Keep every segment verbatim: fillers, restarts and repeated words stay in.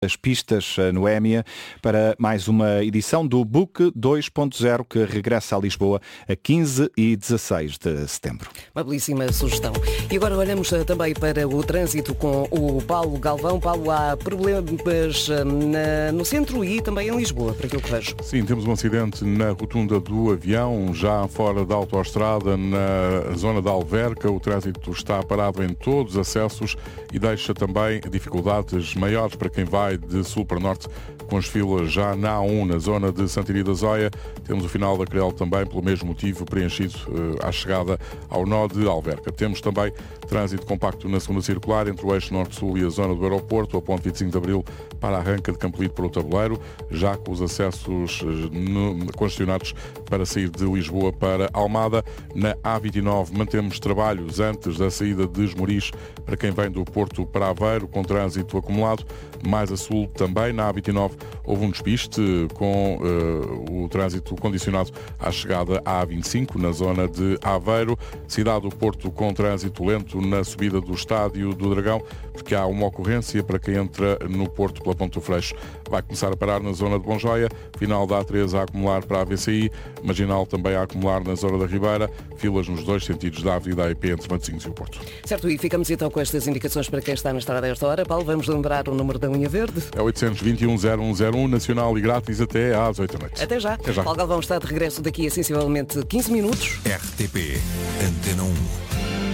as pistas Noémia para mais uma edição do Book dois ponto zero que regressa a Lisboa a quinze e dezasseis de setembro. Uma belíssima sugestão. E agora olhamos também para o trânsito com o Paulo Galvão. Paulo, há problemas na, no centro e também em Lisboa, para aquilo que vejo. Sim, temos um acidente na rotunda do avião, já fora da autoestrada, na zona da Alverca. O trânsito está parado em todos os acessos e deixa também dificuldades maiores para quem vai de sul para norte, com as filas já na A um, na zona de Santiria da Zóia. Temos o final da Crel também, pelo mesmo motivo, preenchido uh, à chegada ao nó de Alverca. Temos também trânsito compacto na segunda circular, entre o eixo norte-sul e a zona do aeroporto, a ponte vinte e cinco de Abril para a arranca de Campolide para o Tabuleiro, já com os acessos uh, no, congestionados para sair de Lisboa para Almada. Na A vinte e nove mantemos trabalhos antes da saída de Esmoriz para quem vem do Porto para Aveiro, com trânsito acumulado. Mais a sul também, na A vinte e nove, houve um despiste com uh, o trânsito condicionado à chegada à A vinte e cinco, na zona de Aveiro. Cidade do Porto com trânsito lento na subida do Estádio do Dragão, porque há uma ocorrência para quem entra no Porto pela Ponte do Freixo. Vai começar a parar na zona de Bonjoia, final da A três a acumular para a A V C I, marginal também a acumular na zona da Ribeira, filas nos dois sentidos da Avenida A E P entre Matosinhos e o Porto. Certo, e ficamos então com estas indicações para quem está na estrada a esta hora. Paulo, vamos lembrar o número da Unha Verde. É oitocentos e vinte e um, zero um zero um, nacional e grátis até às oito da noite. Até já. Até já. Paulo Galvão está de regresso daqui a sensivelmente quinze minutos. R T P Antena um.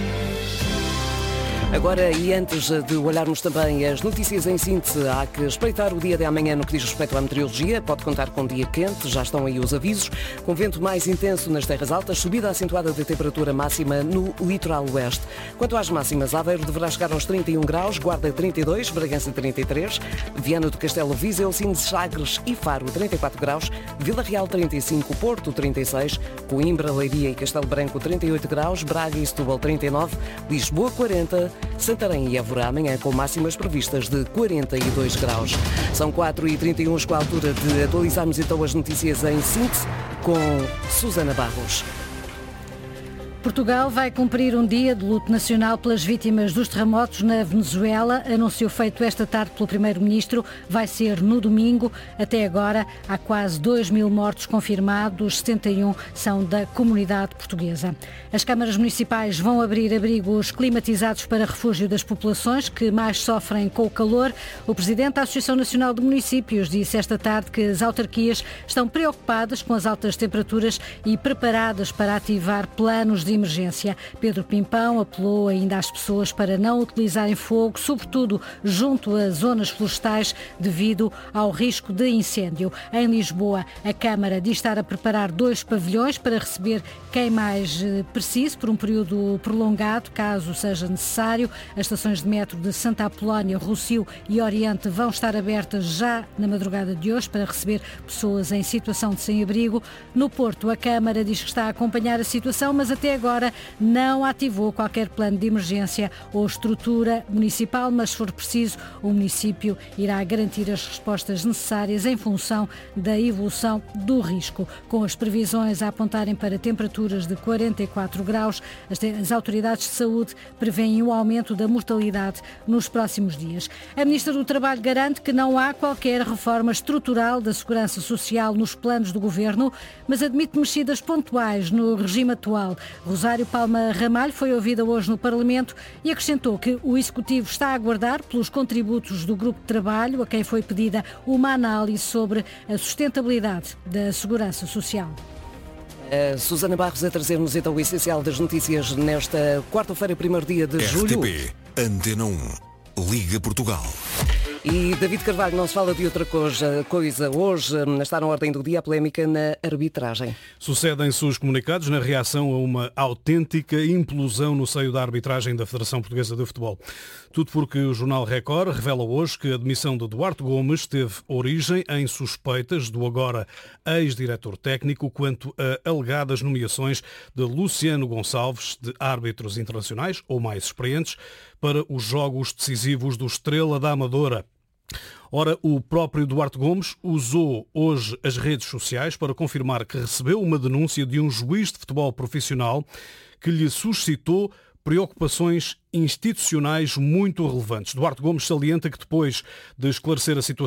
Agora, e antes de olharmos também as notícias em síntese, há que espreitar o dia de amanhã no que diz respeito à meteorologia. Pode contar com um dia quente, já estão aí os avisos, com vento mais intenso nas terras altas, subida acentuada da temperatura máxima no litoral oeste. Quanto às máximas, Aveiro deverá chegar aos trinta e um graus, Guarda trinta e dois, Bragança trinta e três, Viana do Castelo, Viseu, Sines, Sagres e Faro trinta e quatro graus, Vila Real trinta e cinco, Porto trinta e seis, Coimbra, Leiria e Castelo Branco trinta e oito graus, Braga e Setúbal trinta e nove, Lisboa quarenta, Santarém e Évora amanhã com máximas previstas de quarenta e dois graus. São quatro e trinta e um, com a altura de atualizarmos então as notícias em síntese com Susana Barros. Portugal vai cumprir um dia de luto nacional pelas vítimas dos terremotos na Venezuela. Anúncio feito esta tarde pelo Primeiro-Ministro. Vai ser no domingo. Até agora há quase dois mil mortos confirmados. setenta e um são da comunidade portuguesa. As câmaras municipais vão abrir abrigos climatizados para refúgio das populações que mais sofrem com o calor. O Presidente da Associação Nacional de Municípios disse esta tarde que as autarquias estão preocupadas com as altas temperaturas e preparadas para ativar planos de emergência. Pedro Pimpão apelou ainda às pessoas para não utilizarem fogo, sobretudo junto a zonas florestais, devido ao risco de incêndio. Em Lisboa, a Câmara diz estar a preparar dois pavilhões para receber quem mais precise por um período prolongado, caso seja necessário. As estações de metro de Santa Apolónia, Rossio e Oriente vão estar abertas já na madrugada de hoje para receber pessoas em situação de sem-abrigo. No Porto, a Câmara diz que está a acompanhar a situação, mas até agora não ativou qualquer plano de emergência ou estrutura municipal, mas se for preciso, o município irá garantir as respostas necessárias em função da evolução do risco. Com as previsões a apontarem para temperaturas de quarenta e quatro graus, as autoridades de saúde prevêem o aumento da mortalidade nos próximos dias. A Ministra do Trabalho garante que não há qualquer reforma estrutural da segurança social nos planos do Governo, mas admite mexidas pontuais no regime atual. Rosário Palma Ramalho foi ouvida hoje no Parlamento e acrescentou que o Executivo está a aguardar pelos contributos do Grupo de Trabalho, a quem foi pedida uma análise sobre a sustentabilidade da segurança social. A Susana Barros a trazer-nos então o essencial das notícias nesta quarta-feira, primeiro dia de julho. R T P Antena um. Liga Portugal. E David Carvalho não se fala de outra coisa, coisa. Hoje está na ordem do dia a polémica na arbitragem. Sucedem-se os comunicados na reação a uma autêntica implosão no seio da arbitragem da Federação Portuguesa de Futebol. Tudo porque o jornal Record revela hoje que a demissão de Duarte Gomes teve origem em suspeitas do agora ex-diretor técnico quanto a alegadas nomeações de Luciano Gonçalves de árbitros internacionais ou mais experientes para os jogos decisivos do Estrela da Amadora. Ora, o próprio Duarte Gomes usou hoje as redes sociais para confirmar que recebeu uma denúncia de um juiz de futebol profissional que lhe suscitou preocupações institucionais muito relevantes. Duarte Gomes salienta que depois de esclarecer a situação